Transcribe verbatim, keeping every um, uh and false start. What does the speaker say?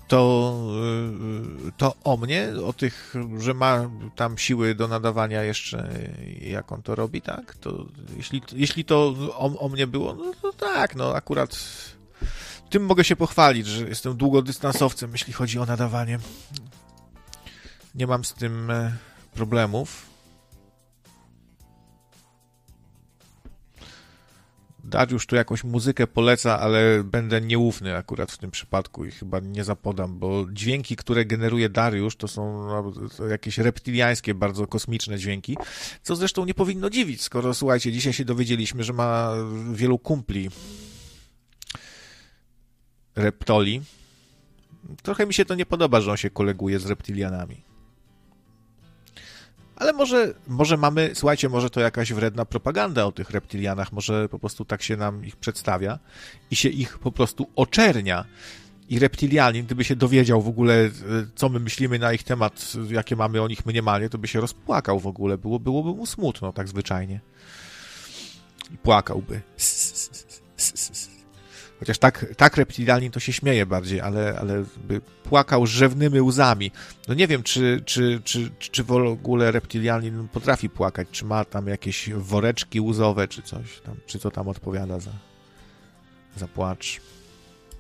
To, to o mnie, o tych, że ma tam siły do nadawania jeszcze, jak on to robi, tak? To jeśli, jeśli to o, o mnie było, no to tak, no akurat tym mogę się pochwalić, że jestem długodystansowcem, jeśli chodzi o nadawanie. Nie mam z tym problemów. Dariusz tu jakąś muzykę poleca, ale będę nieufny akurat w tym przypadku i chyba nie zapodam, bo dźwięki, które generuje Dariusz, to są no, to jakieś reptiliańskie, bardzo kosmiczne dźwięki, co zresztą nie powinno dziwić, skoro, słuchajcie, dzisiaj się dowiedzieliśmy, że ma wielu kumpli reptoli. Trochę mi się to nie podoba, że on się koleguje z reptilianami. Ale może, może mamy, słuchajcie, może to jakaś wredna propaganda o tych reptilianach, może po prostu tak się nam ich przedstawia i się ich po prostu oczernia. I reptilianin, gdyby się dowiedział w ogóle, co my myślimy na ich temat, jakie mamy o nich mniemanie, to by się rozpłakał w ogóle, Było, byłoby mu smutno tak zwyczajnie. I płakałby. Chociaż tak, tak reptilianin to się śmieje bardziej, ale, ale by płakał rzewnymi łzami. No nie wiem, czy, czy, czy, czy w ogóle reptilianin potrafi płakać, czy ma tam jakieś woreczki łzowe, czy coś tam, czy co tam odpowiada za, za płacz.